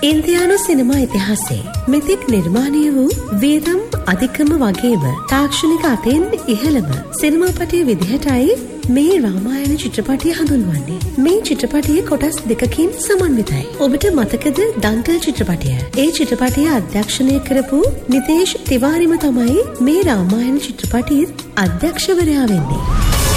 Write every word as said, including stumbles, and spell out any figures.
ඉන්දියානු සිනමා ඉතිහාසයේ මෙතෙක් නිර්මාණය වූ වේදම් අධිකම වගේම තාක්ෂණික අතෙන් ඉහළම සිනමාපටය විදිහටයි මේ රාමායන චිත්‍රපටය හඳුන්වන්නේ. මේ චිත්‍රපටයේ කොටස් දෙකකින් සමන්විතයි. ඔබට මතකද දන්තල් චිත්‍රපටය? ඒ චිත්‍රපටය අධ්‍යක්ෂණය කරපු නිතේෂ් තිවාරිම තමයි මේ රාමායන චිත්‍රපටයේ අධ්‍යක්ෂවරයා වෙන්නේ.